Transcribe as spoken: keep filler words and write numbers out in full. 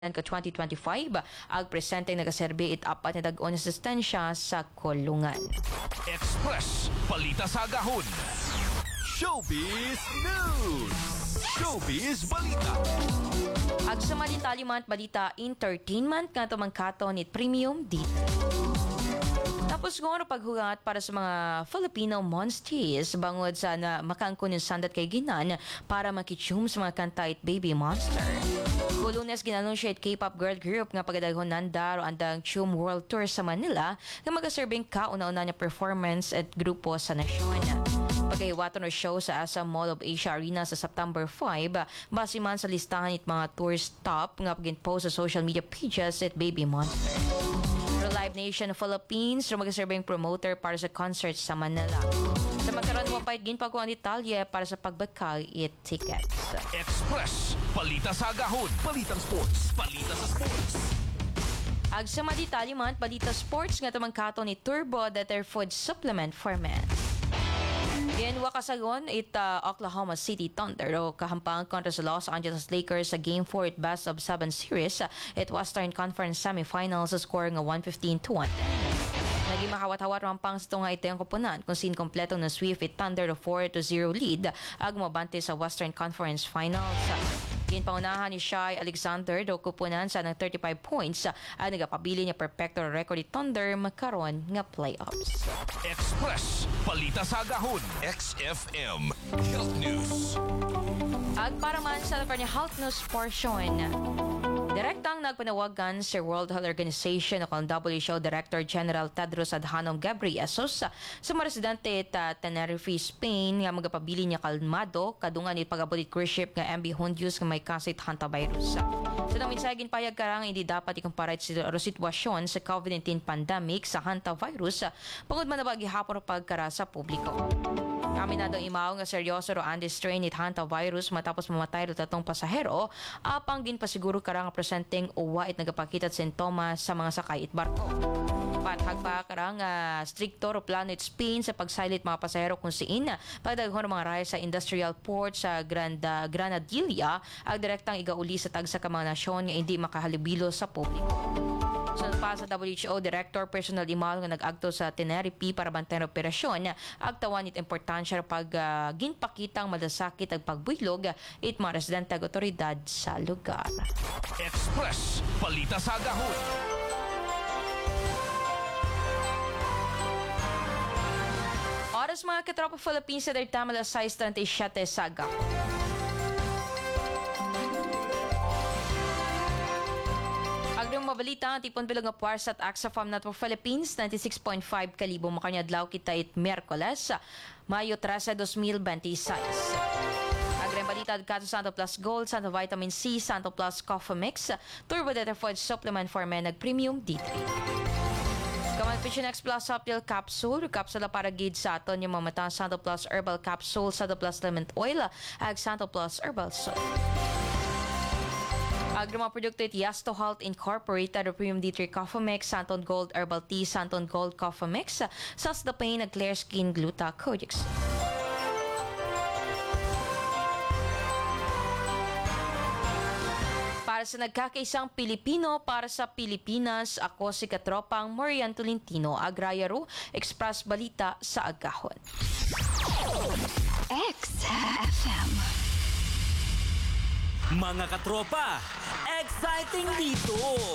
ka twenty twenty-five, ang presenteng nagaserbi it apat na dag-on asistensya sa kulungan. Express, balita sa agahon. Showbiz News! Showbiz Balita! Ag sa malitaliment balita entertainment nga tumangkaton it premium dito. Tapos kung ano paghugat para sa mga Filipino monsters bangod sa na makaangkon yung sandat kay Ginan para makitsyum sa mga kanta it Baby Monster. Lunes ginanunsya it K-pop girl group nga pagadaghon nanda ro andang Chum World Tour sa Manila nga magaserbing kauna-una niya performance at grupo sa nasyon. Pagkahiwaton ng show sa Asa Mall of Asia Arena sa September five, base man sa listahan it mga tour stop nga pagin-post sa social media pages at Baby Monster. Live Nation Philippines ro magaserbing promoter para sa concert sa Manila. Sa magkaroon mo pa ginpag ang detalye para sa pagbakal it tickets. Express, balita sa agahon. Balitang sports, balita sa sports. Ag sa maditaliment, balita sports nga tumangkaton ni Turbo Deter Food Supplement for Men. Genwa kasagon it uh, Oklahoma City Thunder o kahampang kontra sa Los Angeles Lakers sa Game four at Best of seven series at Western Conference Semifinals sa score nga one fifteen to one. Naging makawat-hawat rampang sa tunga ito yung kupunan kung sin kompleto na sweep it Thunder to four to zero lead ag mabante sa Western Conference Finals. Ginpaunahan ni Shai Alexander do kupunan sa ng thirty-five points at nagapabili niya perfecto record ni Thunder makaron nga playoffs. Express, balita sa agahon. X F M Health News. Ag para man sa California Health News portion. Direktang nagpanawagan sa World Health Organization o W H O Director General Tedros Adhanom Ghebreyesus sa mga residente at Tenerife, Spain nga magapabili niya kalmado kadungan ni pagabulit cruise ship nga M V Hondius nga may kasit hantavirus. Sa nang minsagin payag karang hindi dapat ikumpara sa sitwasyon sa COVID nineteen pandemic sa hantavirus pagod man na gihapon pagkara sa publiko. Kami na daw imaw nga seryoso ro ang strain it hantavirus matapos mamatay ro tatong pasahero apang ginpasiguro karang presenteng uwa it nagapakita sintomas sa mga sakay it barko. Pathag pa karang uh, stricto ro plano it Spain sa pagsilit mga pasahero kung siin pagdaghon mga raya sa industrial port sa Granda, Granadilla ang direktang igauli sa tagsa ka mga nasyon nga hindi makahalibilo sa publiko. So pa sa W H O Director Personal Imal nga nag-agto sa Tenerife para bantayan operasyon agtawan it importansya pag uh, ginpakitang malasakit ag pagbuylog it mga residente ag otoridad sa lugar. Express, balita sa agahon. Oras mga katropa Philippines sa dertama alas sais treinta y siete sa agahon. Agdong mabalita ang tipon bilog nga puwarsa at Axafam Network Philippines ninety-six point five kalibo makanyadlaw kita it Miyerkules Mayo thirteen, twenty twenty-six. Agreng balita at Kato Santo Plus Gold, Santo Vitamin C, Santo Plus Coffee Mix, Turbo Deter Food Supplement for Men nag Premium D three. Kaman Vision X Plus Optil Capsule, kapsula para gid sa aton yung mamata Santo Plus Herbal Capsule, Santo Plus Lemon Oil, ag Santo Plus Herbal Soap. Agro mga produkto it Yasto Health Incorporated, Premium D three Coffee Mix, Santon Gold Herbal Tea, Santon Gold Coffee Mix, Sas the Pain, ag Clear Skin Gluta Codex. Para sa nagkakaisang Pilipino, para sa Pilipinas, ako si Katropang Marian Tolentino, Agrayaro, Express Balita sa Agahon. X F M. Mga katropa, exciting dito!